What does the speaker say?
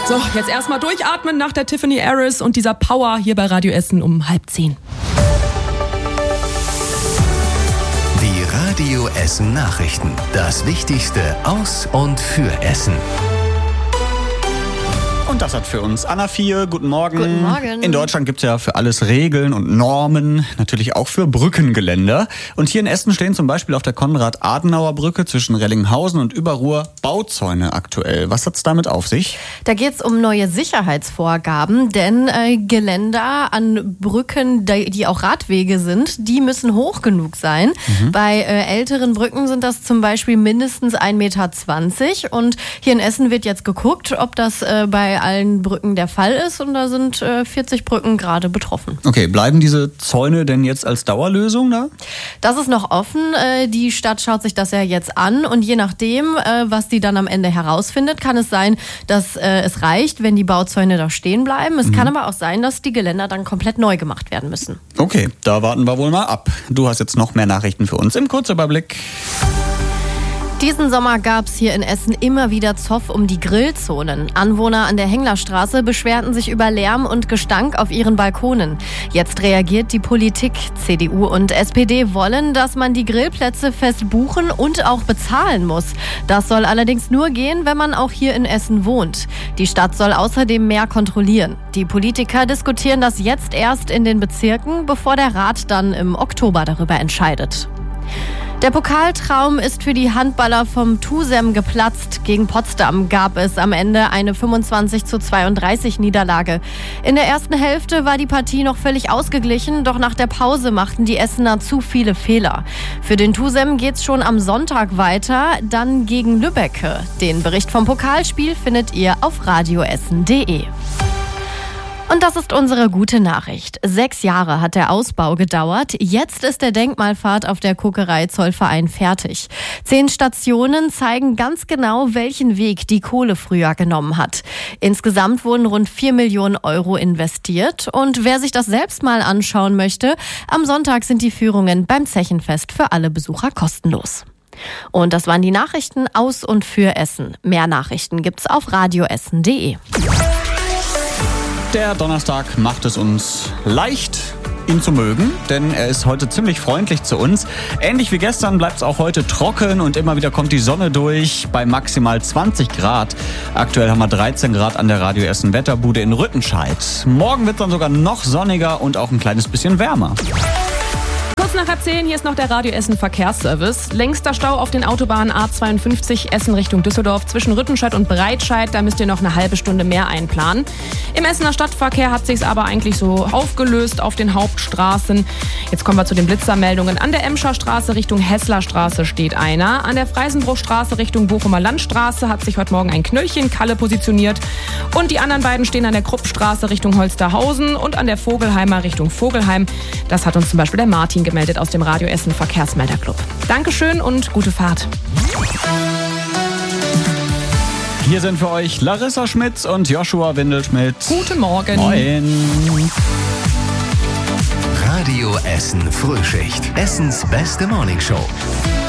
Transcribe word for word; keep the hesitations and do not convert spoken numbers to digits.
So, jetzt erstmal durchatmen nach der Tiffany Harris und dieser Power hier bei Radio Essen um halb zehn. Die Radio Essen Nachrichten. Das Wichtigste aus und für Essen. Und das hat für uns Anna vier. Guten Morgen. Guten Morgen. In Deutschland gibt es ja für alles Regeln und Normen, natürlich auch für Brückengeländer. Und hier in Essen stehen zum Beispiel auf der Konrad-Adenauer-Brücke zwischen Rellinghausen und Überruhr Bauzäune aktuell. Was hat's damit auf sich? Da geht's um neue Sicherheitsvorgaben, denn äh, Geländer an Brücken, die, die auch Radwege sind, die müssen hoch genug sein. Mhm. Bei äh, älteren Brücken sind das zum Beispiel mindestens ein Meter zwanzig. Und hier in Essen wird jetzt geguckt, ob das äh, bei allen Brücken der Fall ist, und da sind äh, vierzig Brücken gerade betroffen. Okay, bleiben diese Zäune denn jetzt als Dauerlösung da? Das ist noch offen. Äh, die Stadt schaut sich das ja jetzt an, und je nachdem, äh, was die dann am Ende herausfindet, kann es sein, dass äh, es reicht, wenn die Bauzäune da stehen bleiben. Es mhm. kann aber auch sein, dass die Geländer dann komplett neu gemacht werden müssen. Okay, da warten wir wohl mal ab. Du hast jetzt noch mehr Nachrichten für uns im Kurzüberblick. Diesen Sommer gab es hier in Essen immer wieder Zoff um die Grillzonen. Anwohner an der Henglerstraße beschwerten sich über Lärm und Gestank auf ihren Balkonen. Jetzt reagiert die Politik. C D U und S P D wollen, dass man die Grillplätze fest buchen und auch bezahlen muss. Das soll allerdings nur gehen, wenn man auch hier in Essen wohnt. Die Stadt soll außerdem mehr kontrollieren. Die Politiker diskutieren das jetzt erst in den Bezirken, bevor der Rat dann im Oktober darüber entscheidet. Der Pokaltraum ist für die Handballer vom TuSem geplatzt. Gegen Potsdam gab es am Ende eine fünfundzwanzig zu zweiunddreißig Niederlage. In der ersten Hälfte war die Partie noch völlig ausgeglichen, doch nach der Pause machten die Essener zu viele Fehler. Für den TuSem geht's schon am Sonntag weiter, dann gegen Lübbecke. Den Bericht vom Pokalspiel findet ihr auf radioessen punkt de. Und das ist unsere gute Nachricht. Sechs Jahre hat der Ausbau gedauert. Jetzt ist der Denkmalpfad auf der Kokerei Zollverein fertig. Zehn Stationen zeigen ganz genau, welchen Weg die Kohle früher genommen hat. Insgesamt wurden rund vier Millionen Euro investiert. Und wer sich das selbst mal anschauen möchte, am Sonntag sind die Führungen beim Zechenfest für alle Besucher kostenlos. Und das waren die Nachrichten aus und für Essen. Mehr Nachrichten gibt's auf radioessen punkt de. Der Donnerstag macht es uns leicht, ihn zu mögen, denn er ist heute ziemlich freundlich zu uns. Ähnlich wie gestern bleibt es auch heute trocken und immer wieder kommt die Sonne durch bei maximal zwanzig Grad. Aktuell haben wir dreizehn Grad an der Radio Essen Wetterbude in Rüttenscheid. Morgen wird es dann sogar noch sonniger und auch ein kleines bisschen wärmer. Kurz nach halb zehn, hier ist noch der Radio Essen Verkehrsservice. Längster Stau auf den Autobahnen A zweiundfünfzig Essen Richtung Düsseldorf zwischen Rüttenscheid und Breitscheid. Da müsst ihr noch eine halbe Stunde mehr einplanen. Im Essener Stadtverkehr hat sich's aber eigentlich so aufgelöst auf den Hauptstraßen. Jetzt kommen wir zu den Blitzermeldungen. An der Emscher Straße Richtung Hesslerstraße steht einer. An der Freisenbruchstraße Richtung Bochumer Landstraße hat sich heute Morgen ein Knöllchen-Kalle positioniert. Und die anderen beiden stehen an der Kruppstraße Richtung Holsterhausen und an der Vogelheimer Richtung Vogelheim. Das hat uns zum Beispiel der Martin gemeldet aus dem Radio Essen Verkehrsmelderclub. Dankeschön und gute Fahrt. Hier sind für euch Larissa Schmitz und Joshua Windelschmidt. Guten Morgen. Moin. Radio Essen Frühschicht. Essens beste Morningshow.